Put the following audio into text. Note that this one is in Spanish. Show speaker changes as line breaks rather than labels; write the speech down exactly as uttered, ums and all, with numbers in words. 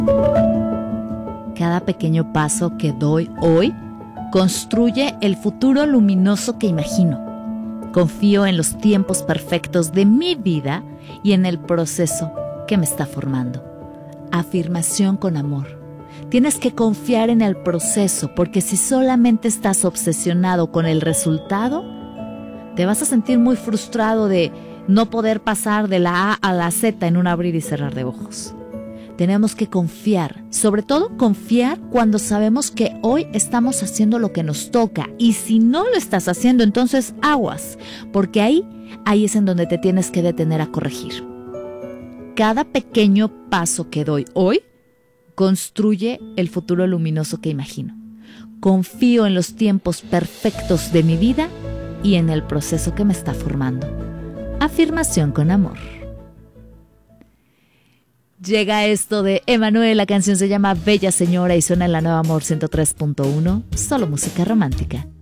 Cada pequeño paso que doy hoy construye el futuro luminoso que imagino. Confío en los tiempos perfectos de mi vida y en el proceso que me está formando. Afirmación con amor. Tienes que confiar en el proceso, porque si solamente estás obsesionado con el resultado, te vas a sentir muy frustrado de no poder pasar de la A a la Z en un abrir y cerrar de ojos. Tenemos que confiar, sobre todo confiar cuando sabemos que hoy estamos haciendo lo que nos toca. Y si no lo estás haciendo, entonces aguas, porque ahí, ahí es en donde te tienes que detener a corregir. Cada pequeño paso que doy hoy construye el futuro luminoso que imagino. Confío en los tiempos perfectos de mi vida y en el proceso que me está formando. Afirmación con amor. Llega esto de Emanuel, la canción se llama Bella Señora y suena en la Nueva Amor ciento tres punto uno, solo música romántica.